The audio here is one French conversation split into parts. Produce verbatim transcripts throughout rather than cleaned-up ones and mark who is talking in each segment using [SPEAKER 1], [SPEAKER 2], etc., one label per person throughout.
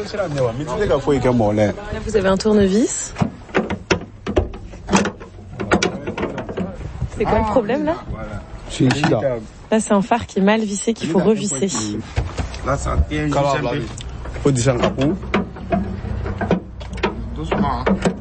[SPEAKER 1] vous avez un tournevis. C'est quoi le problème là? Là, c'est un phare qui est mal vissé, qu'il faut revisser.
[SPEAKER 2] Là, ça tient juste un peu. Faut descendre la peau. Doucement.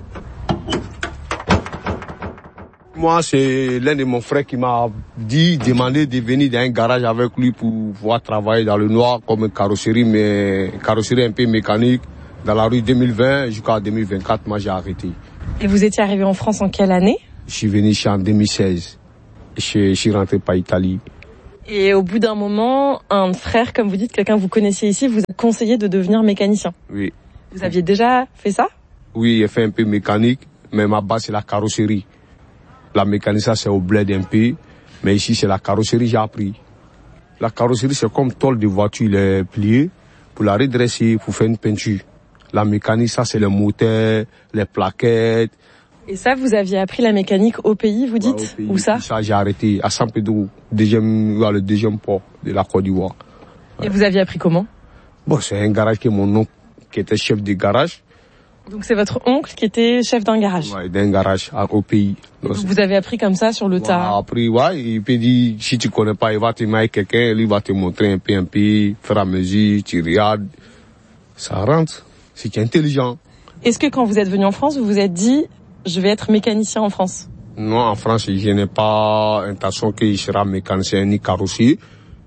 [SPEAKER 2] Moi, c'est l'un de mon frère qui m'a dit, demandé de venir dans un garage avec lui pour pouvoir travailler dans le noir comme carrosserie, mais carrosserie un peu mécanique. Dans la rue deux mille vingt jusqu'à deux mille vingt-quatre, moi j'ai arrêté.
[SPEAKER 1] Et vous étiez arrivé en France en quelle année?
[SPEAKER 2] Je suis venu ici en deux mille seize. Je, je suis rentré par Italie.
[SPEAKER 1] Et au bout d'un moment, un frère, comme vous dites, quelqu'un que vous connaissiez ici, vous a conseillé de devenir mécanicien.
[SPEAKER 2] Oui.
[SPEAKER 1] Vous aviez déjà fait ça?
[SPEAKER 2] Oui, j'ai fait un peu mécanique, mais ma base c'est la carrosserie. La mécanique, ça c'est au bled un peu, mais ici c'est la carrosserie, j'ai appris. La carrosserie c'est comme tôle de voiture, il est plié, pour la redresser, pour faire une peinture. La mécanique, ça c'est le moteur, les plaquettes.
[SPEAKER 1] Et ça, vous aviez appris la mécanique au pays, vous dites?
[SPEAKER 2] Ouais, au pays.
[SPEAKER 1] Où ça?
[SPEAKER 2] Ça, j'ai arrêté à Saint-Pédro, deuxième, le deuxième port de la Côte d'Ivoire.
[SPEAKER 1] Ouais. Et vous aviez appris comment?
[SPEAKER 2] Bon, c'est un garage qui est mon oncle, qui était chef de garage.
[SPEAKER 1] Donc c'est votre oncle qui était chef d'un garage?
[SPEAKER 2] Ouais, d'un garage à, au pays.
[SPEAKER 1] Donc vous avez appris comme ça sur le
[SPEAKER 2] voilà,
[SPEAKER 1] tas?
[SPEAKER 2] Appris, ouais, il peut dire, si tu connais pas, il va te mettre quelqu'un, lui va te montrer un peu, un peu, faire à mesure, tu regardes. Ça rentre. C'est intelligent.
[SPEAKER 1] Est-ce que quand vous êtes venu en France, vous vous êtes dit, je vais être mécanicien en France?
[SPEAKER 2] Non, en France, je n'ai pas intention qu'il sera mécanicien ni carrossier.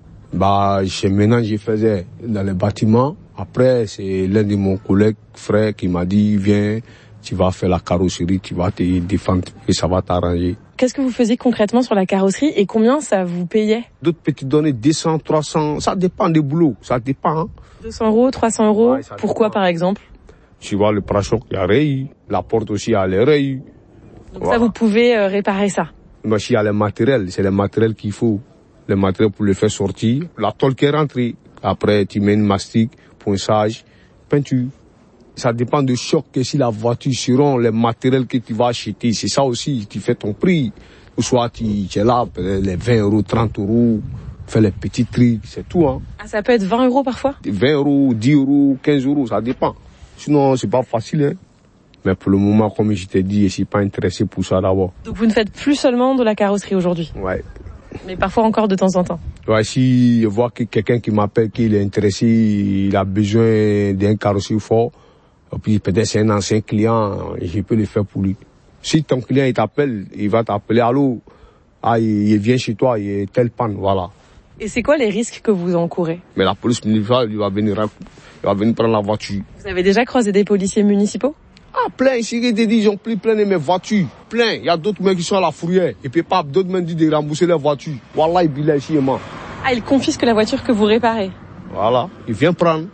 [SPEAKER 2] Bah, je, maintenant, je faisais dans les bâtiments. Après, c'est l'un de mon collègues, frère, qui m'a dit, viens, tu vas faire la carrosserie, tu vas te défendre et ça va t'arranger.
[SPEAKER 1] Qu'est-ce que vous faisiez concrètement sur la carrosserie et combien ça vous payait?
[SPEAKER 2] D'autres petites données, deux cents, trois cents, ça dépend des boulots, ça dépend. Hein.
[SPEAKER 1] deux cents euros, trois cents euros,
[SPEAKER 2] ouais,
[SPEAKER 1] pourquoi
[SPEAKER 2] dépend.
[SPEAKER 1] Par exemple?
[SPEAKER 2] Tu vois, le pare-choc, il y a rayé, la porte aussi, il y a les rayés.
[SPEAKER 1] Donc voilà. Ça, vous pouvez euh, réparer ça?
[SPEAKER 2] Mais s'il y a le matériel, c'est le matériel qu'il faut. Le matériel pour le faire sortir. La tôle qui est rentrée. Après, tu mets une mastic, ponçage, peinture. Ça dépend du choc que si la voiture, selon les matériels que tu vas acheter. C'est ça aussi, tu fais ton prix. Ou soit tu, tu es là, les vingt euros, trente euros, fais les petits trucs, c'est tout. Hein.
[SPEAKER 1] Ah, ça peut être vingt euros parfois?
[SPEAKER 2] vingt euros, dix euros, quinze euros, ça dépend. Sinon, c'est pas facile. Hein. Mais pour le moment, comme je t'ai dit, je suis pas intéressé pour ça d'abord.
[SPEAKER 1] Donc vous ne faites plus seulement de la carrosserie aujourd'hui?
[SPEAKER 2] Ouais.
[SPEAKER 1] Mais parfois encore de temps en temps?
[SPEAKER 2] Ouais, si je vois que quelqu'un qui m'appelle, qu'il est intéressé, il a besoin d'un carrossier fort, et puis peut-être c'est un ancien client, je peux le faire pour lui. Si ton client il t'appelle, il va t'appeler, allô, ah, il, il vient chez toi, il est tel panne, voilà.
[SPEAKER 1] Et c'est quoi les risques que vous encourez? Mais
[SPEAKER 2] la police municipale, il va venir, il va venir prendre la voiture.
[SPEAKER 1] Vous avez déjà croisé des policiers municipaux?
[SPEAKER 2] Ah, plein, ici, ils ont pris plein de mes voitures. Plein. Il y a d'autres mecs qui sont à la fourrière. Et puis, pas, d'autres mecs disent de rembourser les voitures. Wallah, il bilait ici, moi.
[SPEAKER 1] Ah, ils confisquent la voiture que vous réparez?
[SPEAKER 2] Voilà. Ils viennent prendre.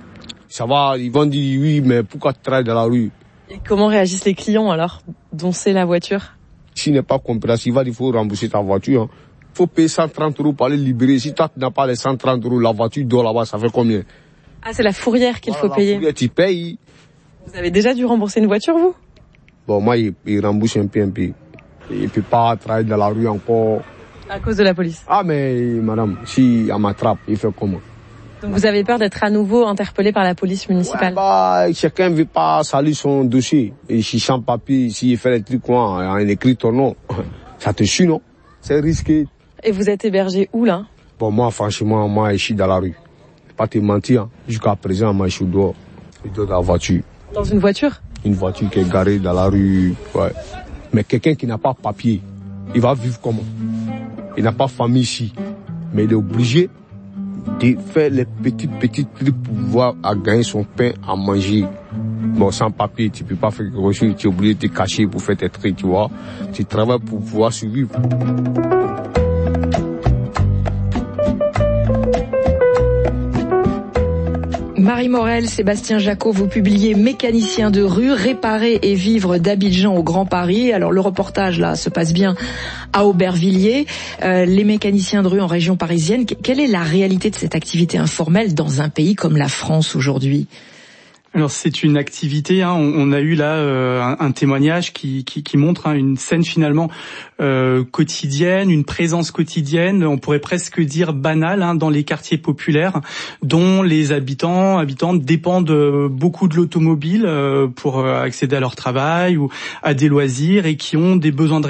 [SPEAKER 2] Ça va, ils vont dire, oui, mais pourquoi tu travailles dans la rue?
[SPEAKER 1] Et comment réagissent les clients, alors, dont c'est la voiture?
[SPEAKER 2] S'il n'est pas compréhensif, il faut rembourser ta voiture. Hein. Il faut payer cent trente euros pour aller libérer. Si toi, tu n'as pas les cent trente euros, la voiture dort là-bas, ça fait combien?
[SPEAKER 1] Ah, c'est la fourrière qu'il voilà, faut payer. La
[SPEAKER 2] fourrière, tu payes.
[SPEAKER 1] Vous avez déjà dû rembourser une voiture, vous?
[SPEAKER 2] Bon, moi, il, il rembourse un peu, un peu. Il ne peut pas travailler dans la rue encore.
[SPEAKER 1] À cause de la police?
[SPEAKER 2] Ah, mais madame, si elle m'attrape, il fait comment?
[SPEAKER 1] Donc vous avez peur d'être à nouveau interpellé par la police municipale?
[SPEAKER 2] Ouais, bah, chacun ne veut pas salir son dossier. Et si sans papier, s'il fait les trucs, quoi, il écrit ton nom, ça te suit, non? C'est risqué.
[SPEAKER 1] Et vous êtes hébergé où, là?
[SPEAKER 2] Bon, moi, franchement, moi, je suis dans la rue. Pas te mentir, hein. Jusqu'à présent, moi, je suis dehors. Je suis dehors dans la voiture.
[SPEAKER 1] Dans une voiture? Une
[SPEAKER 2] voiture qui est garée dans la rue, ouais. Mais quelqu'un qui n'a pas papier, il va vivre comment? Il n'a pas famille ici. Mais il est obligé de faire les petits, petits trucs pour pouvoir gagner son pain à manger. Bon, sans papier, tu peux pas faire quelque chose, tu es obligé de te cacher pour faire tes trucs, tu vois. Tu travailles pour pouvoir survivre.
[SPEAKER 3] Marie Morel, Sébastien Jacot, vous publiez Mécanicien de rue, réparer et vivre d'Abidjan au Grand Paris. Alors le reportage là se passe bien à Aubervilliers. Euh, les mécaniciens de rue en région parisienne, quelle est la réalité de cette activité informelle dans un pays comme la France aujourd'hui?
[SPEAKER 4] Alors c'est une activité, hein, on, on a eu là euh, un, un témoignage qui, qui, qui montre hein, une scène finalement euh, quotidienne, une présence quotidienne, on pourrait presque dire banale hein, dans les quartiers populaires, dont les habitants, habitantes dépendent beaucoup de l'automobile euh, pour accéder à leur travail ou à des loisirs et qui ont des besoins de